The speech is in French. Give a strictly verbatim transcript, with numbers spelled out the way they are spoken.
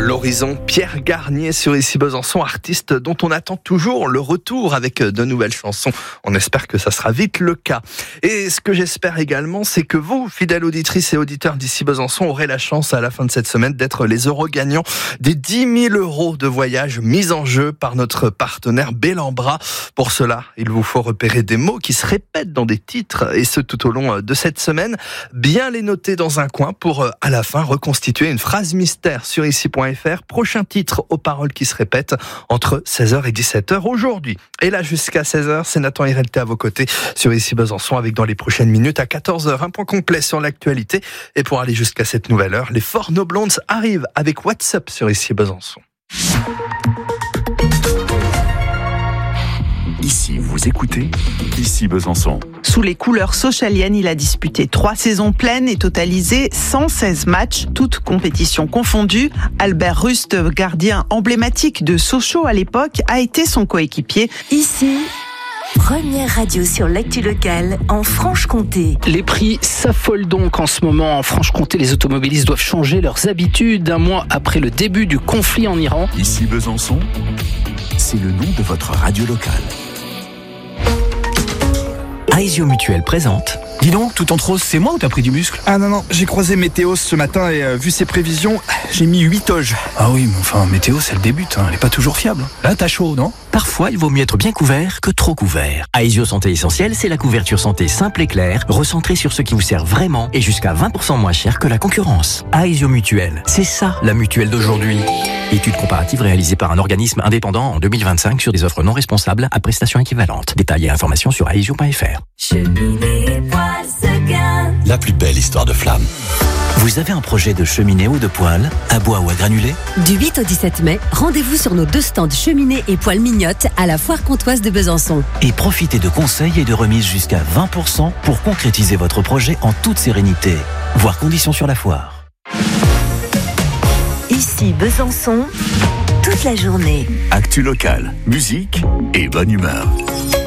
l'horizon. Pierre Garnier sur Ici Besançon, artiste dont on attend toujours le retour avec de nouvelles chansons. On espère que ça sera vite le cas. Et ce que j'espère également, c'est que vous, fidèles auditrices et auditeurs d'Ici Besançon, aurez la chance à la fin de cette semaine d'être les heureux gagnants des dix mille euros de voyage mis en jeu par notre partenaire Bellambra. Pour cela, il vous faut repérer des mots qui se répètent dans des titres, et ce tout au long de cette semaine. Bien les noter dans un coin pour, à la fin, reconstituer une phrase mystère sur ici point f r. Prochain titre aux paroles qui se répètent entre seize heures et dix-sept heures aujourd'hui. Et là, jusqu'à seize heures, c'est Nathan Irelté à vos côtés sur Ici Besançon, avec dans les prochaines minutes à quatorze heures un point complet sur l'actualité. Et pour aller jusqu'à cette nouvelle heure, les Four No Blondes arrivent avec What's Up sur Ici Besançon. Ici, vous écoutez Ici Besançon. Sous les couleurs sochaliennes, il a disputé trois saisons pleines et totalisé cent seize matchs, toutes compétitions confondues. Albert Rust, gardien emblématique de Sochaux à l'époque, a été son coéquipier. Ici, première radio sur l'actu locale en Franche-Comté. Les prix s'affolent donc en ce moment. En Franche-Comté, les automobilistes doivent changer leurs habitudes un mois après le début du conflit en Iran. Ici Besançon, c'est le nom de votre radio locale. Aesio Mutuel présente. Dis donc, tout en rose, c'est moi ou t'as pris du muscle? Ah non, non, j'ai croisé Météos ce matin et euh, vu ses prévisions, j'ai mis huit toges. Ah oui, mais enfin, Météos, elle débute, hein, elle est pas toujours fiable. Là, t'as chaud, non? Parfois, il vaut mieux être bien couvert que trop couvert. Aesio Santé Essentielle, c'est la couverture santé simple et claire, recentrée sur ce qui vous sert vraiment et jusqu'à vingt pour cent moins cher que la concurrence. Aesio Mutuel, c'est ça la mutuelle d'aujourd'hui. Étude comparative réalisée par un organisme indépendant en deux mille vingt-cinq sur des offres non responsables à prestations équivalentes. Détails et informations sur aesio point f r. Cheminée Poêle Seguin. La plus belle histoire de flamme. Vous avez un projet de cheminée ou de poêle, à bois ou à granulés? Du huit au dix-sept mai, rendez-vous sur nos deux stands cheminées et poêles mignottes à la Foire Comtoise de Besançon. Et profitez de conseils et de remises jusqu'à vingt pour cent pour concrétiser votre projet en toute sérénité. Voir conditions sur la foire. Ici Besançon, toute la journée. Actu locale, musique et bonne humeur.